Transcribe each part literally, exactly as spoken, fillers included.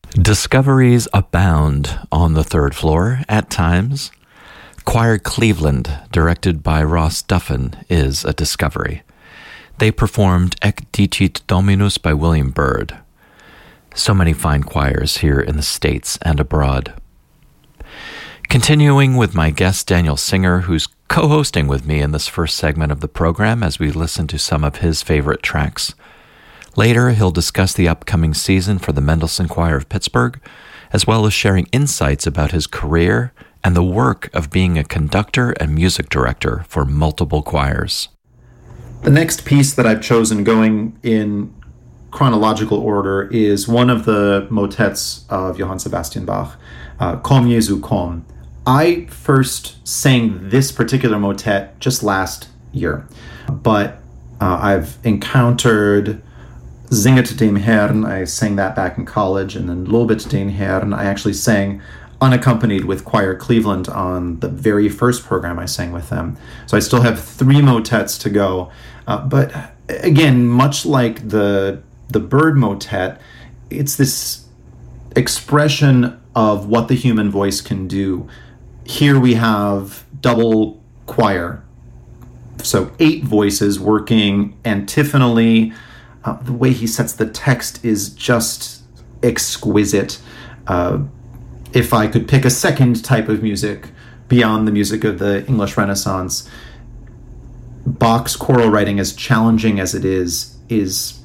Discoveries abound on the third floor at times. Choir Cleveland, directed by Ross Duffin, is a discovery. They performed Ec Dicit Dominus by William Byrd. So many fine choirs here in the States and abroad. Continuing with my guest Daniel Singer, who's co-hosting with me in this first segment of the program as we listen to some of his favorite tracks. Later, he'll discuss the upcoming season for the Mendelssohn Choir of Pittsburgh, as well as sharing insights about his career and the work of being a conductor and music director for multiple choirs. The next piece that I've chosen, going in chronological order, is one of the motets of Johann Sebastian Bach, uh, Komm Jesu komm. I first sang this particular motet just last year, but uh, I've encountered Singet dem Herrn. I sang that back in college, and then Lobet den Herrn I actually sang unaccompanied with Choir Cleveland on the very first program I sang with them. So I still have three motets to go. Uh, but again, much like the the Byrd motet, it's this expression of what the human voice can do. Here we have double choir, so eight voices working antiphonally. Uh, the way he sets the text is just exquisite. Uh, if I could pick a second type of music beyond the music of the English Renaissance, Bach's choral writing, as challenging as it is, is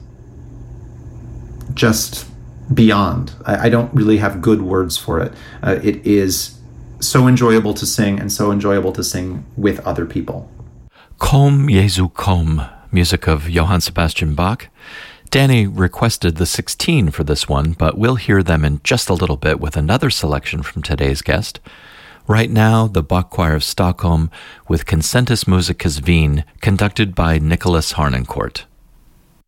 just beyond. I, I don't really have good words for it. Uh, it is so enjoyable to sing, and so enjoyable to sing with other people. Komm Jesu komm, music of Johann Sebastian Bach. Danny requested the sixteen for this one, but we'll hear them in just a little bit with another selection from today's guest. Right now, the Bach Choir of Stockholm with Concentus Musicus Wien, conducted by Nicholas Harnoncourt.